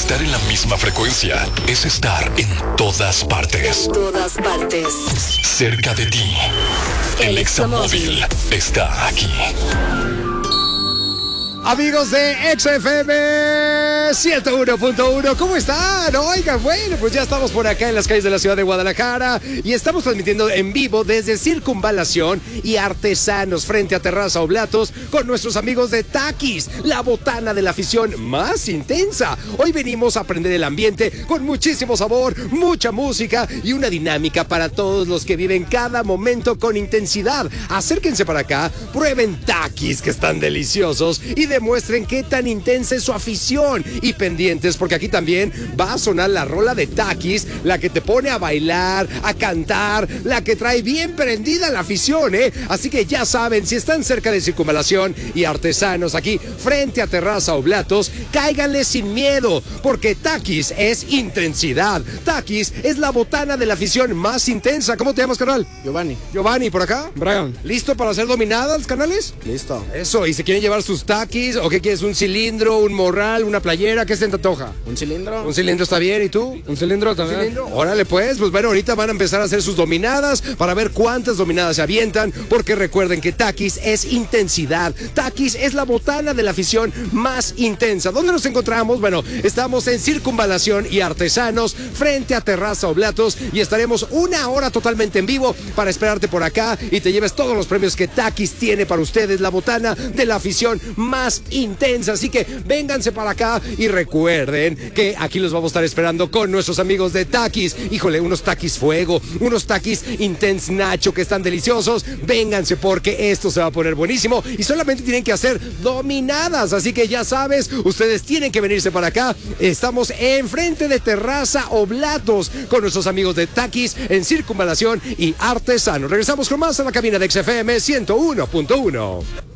Estar en la misma frecuencia es estar en todas partes. En todas partes. Cerca de ti. El Examóvil está aquí. Amigos de XFM 101.1, ¿cómo están? Oigan, bueno, pues ya estamos por acá en las calles de la ciudad de Guadalajara y estamos transmitiendo en vivo desde Circunvalación y Artesanos frente a Terraza Oblatos con nuestros amigos de Takis, la botana de la afición más intensa. Hoy venimos a aprender el ambiente con muchísimo sabor, mucha música y una dinámica para todos los que viven cada momento con intensidad. Acérquense para acá, prueben Takis, que están deliciosos, y demuestren qué tan intensa es su afición. Y pendientes, porque aquí también va a sonar la rola de Takis, la que te pone a bailar, a cantar, la que trae bien prendida la afición, ¿eh? Así que ya saben, si están cerca de Circunvalación y Artesanos, aquí frente a Terraza Oblatos, cáiganle sin miedo, porque Takis es intensidad. Takis es la botana de la afición más intensa. ¿Cómo te llamas, carnal? Giovanni, ¿por acá? Brian. ¿Listo para ser dominadas, canales? Listo. Eso, ¿y se quieren llevar sus Takis? ¿O qué quieres? ¿Un cilindro, un morral, una playera? ¿Qué se te antoja? ¿Un cilindro? Un cilindro está bien, ¿y tú? Un cilindro ¿Un también. cilindro? Órale pues bueno, ahorita van a empezar a hacer sus dominadas para ver cuántas dominadas se avientan, porque recuerden que Takis es intensidad. Takis es la botana de la afición más intensa. ¿Dónde nos encontramos? Bueno, estamos en Circunvalación y Artesanos frente a Terraza Oblatos y estaremos una hora totalmente en vivo para esperarte por acá y te lleves todos los premios que Takis tiene para ustedes, la botana de la afición más intensa. Así que vénganse para acá y recuerden que aquí los vamos a estar esperando con nuestros amigos de Takis. Híjole, unos Takis fuego, unos Takis Intense Nacho que están deliciosos. Vénganse porque esto se va a poner buenísimo y solamente tienen que hacer dominadas. Así que ya sabes, ustedes tienen que venirse para acá. Estamos enfrente de Terraza Oblatos con nuestros amigos de Takis en Circunvalación y Artesanos. Regresamos con más a la cabina de XFM 101.1.